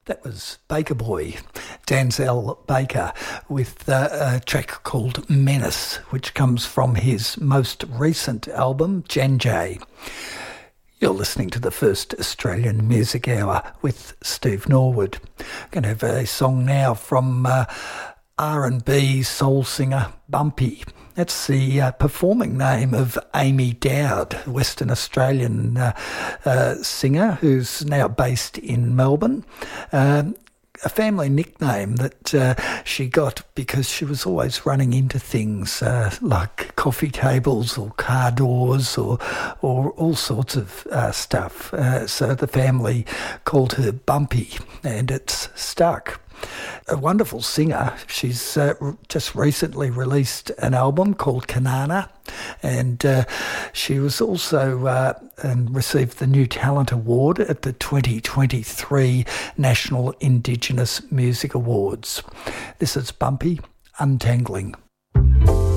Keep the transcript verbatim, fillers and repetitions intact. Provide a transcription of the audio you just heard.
That was Baker Boy, Denzel Baker, with uh, a track called Menace, which comes from his most recent album, Jan J. You're listening to the first Australian Music Hour with Steve Norwood. I'm going to have a song now from uh, R and B soul singer Bumpy. That's the uh, performing name of Amy Dowd, Western Australian uh, uh, singer who's now based in Melbourne. Um, a family nickname that uh, she got because she was always running into things uh, like coffee tables or car doors or or all sorts of uh, stuff. Uh, so the family called her Bumpy, and it's stuck. A wonderful singer. She's uh, just recently released an album called Kanana, and uh, she was also uh, and received the New Talent Award at the twenty twenty-three National Indigenous Music Awards. This is Bumpy, Untangling.